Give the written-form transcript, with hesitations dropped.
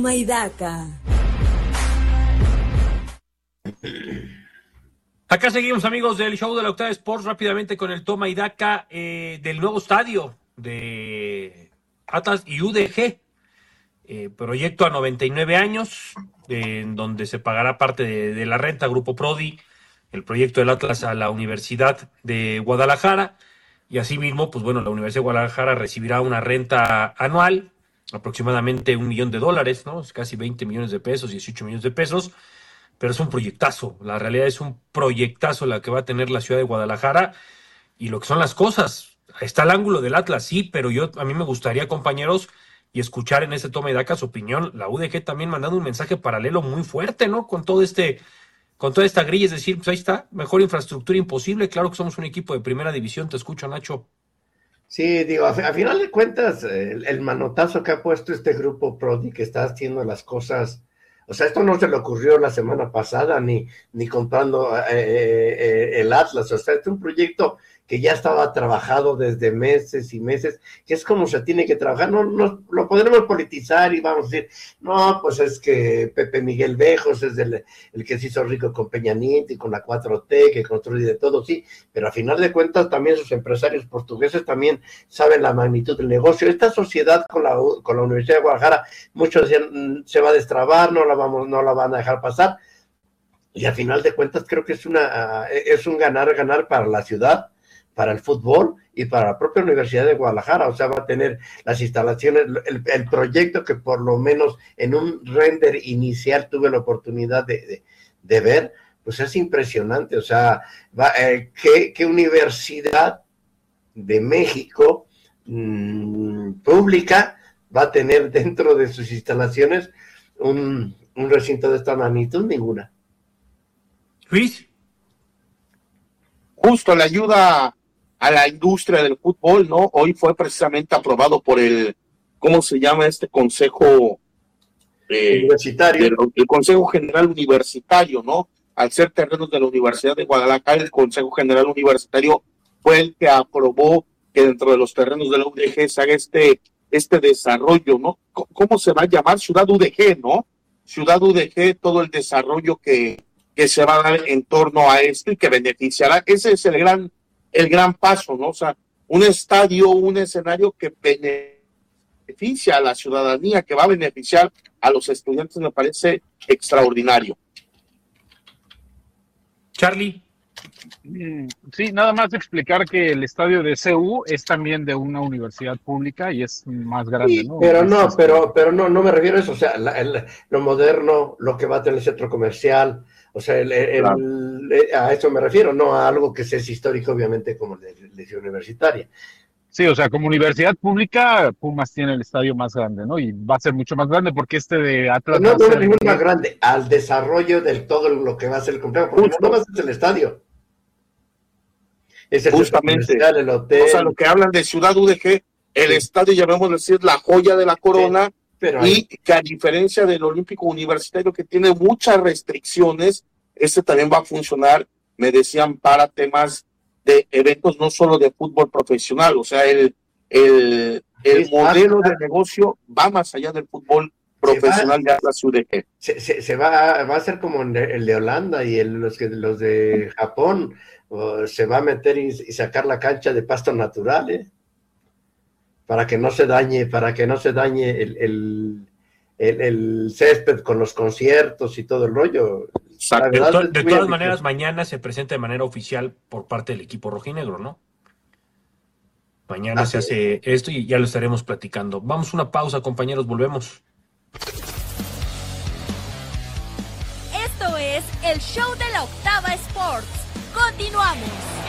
Maidaca. Acá seguimos, amigos del show de la Octava Sports, rápidamente con el toma y daca del nuevo estadio de Atlas y UDG. Proyecto a 99 años, en donde se pagará parte de la renta Grupo Prodi, el proyecto del Atlas a la Universidad de Guadalajara, y asimismo, pues bueno, la Universidad de Guadalajara recibirá una renta anual, aproximadamente $1 millón, ¿no? Es casi 20 millones de pesos, 18 millones de pesos, pero es un proyectazo. La realidad es un proyectazo la que va a tener la ciudad de Guadalajara y lo que son las cosas. Está el ángulo del Atlas, sí, pero a mí me gustaría, compañeros, y escuchar en este toma y daca su opinión, la UDG también mandando un mensaje paralelo muy fuerte, ¿no? Con toda esta grilla, es decir, pues ahí está, mejor infraestructura imposible, claro que somos un equipo de primera división, te escucho, Nacho. Sí, digo, a final de cuentas, el manotazo que ha puesto este grupo Prodi, que está haciendo las cosas, o sea, esto no se le ocurrió la semana pasada, ni comprando el Atlas, o sea, este es un proyecto que ya estaba trabajado desde meses y meses, que es como se tiene que trabajar. No lo podremos politizar y vamos a decir, no, pues es que Pepe Miguel Bejos es el que se hizo rico con Peña Nieto y con la 4T, que construye de todo, sí, pero a final de cuentas también sus empresarios portugueses también saben la magnitud del negocio. Esta sociedad con la Universidad de Guadalajara, muchos decían, se va a destrabar, no la van a dejar pasar, y a final de cuentas creo que es un ganar para la ciudad, para el fútbol y para la propia Universidad de Guadalajara. O sea, va a tener las instalaciones, el proyecto que por lo menos en un render inicial tuve la oportunidad de ver, pues es impresionante. O sea, ¿qué universidad de México pública va a tener dentro de sus instalaciones un recinto de esta magnitud? Ninguna. Luis. Justo la ayuda a la industria del fútbol, ¿no? Hoy fue precisamente aprobado por ¿cómo se llama este consejo? Universitario. El Consejo General Universitario, ¿no? Al ser terrenos de la Universidad de Guadalajara, el Consejo General Universitario fue el que aprobó que dentro de los terrenos de la UDG se haga este desarrollo, ¿no? ¿Cómo se va a llamar? Ciudad UDG, ¿no? Ciudad UDG, todo el desarrollo que se va a dar en torno a esto y que beneficiará. Ese es el gran paso, ¿no? O sea, un estadio, un escenario que beneficia a la ciudadanía, que va a beneficiar a los estudiantes, me parece extraordinario. Charlie. Sí, nada más explicar que el estadio de CU es también de una universidad pública y es más grande, Sí, ¿no? pero no me refiero a eso, o sea, lo moderno, lo que va a tener el centro comercial, o sea, Claro. A eso me refiero, no a algo que sea histórico, obviamente, como la Ciudad Universitaria. Sí, o sea, como universidad pública, Pumas tiene el estadio más grande, ¿no? Y va a ser mucho más grande porque este de Atlas No, va a ser ningún más grande, al desarrollo del todo lo que va a ser el complejo, porque no más es el estadio. Es el Justamente, el hotel. O sea, lo que hablan de Ciudad UDG, el estadio, llamémoslo decir, la joya de la corona, sí, pero y que a diferencia del Olímpico Universitario, que tiene muchas restricciones, este también va a funcionar, me decían, para temas de eventos no solo de fútbol profesional. O sea, el modelo de negocio va más allá del fútbol profesional de Atlas UDG. Va a ser como el de Holanda y los de Japón, se va a meter y sacar la cancha de pasto natural, para que no se dañe el césped con los conciertos y todo el rollo. De todas maneras, mañana se presenta de manera oficial por parte del equipo rojinegro, ¿no? Mañana se hace esto y ya lo estaremos platicando. Vamos a una pausa, compañeros, volvemos. Esto es el show de la Octava Sports. Continuamos.